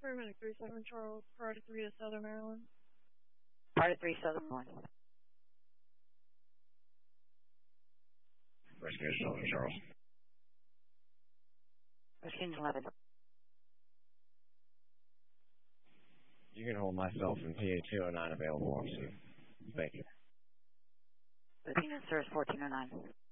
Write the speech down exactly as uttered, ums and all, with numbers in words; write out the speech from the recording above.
Paramedic three seven Charles, priority three to Southern Maryland. Priority three, Southern Maryland. Rescue Southern Charles. Rescue eleven. You can hold myself and P A two oh nine available, officer. Thank you. The unit service fourteen oh nine.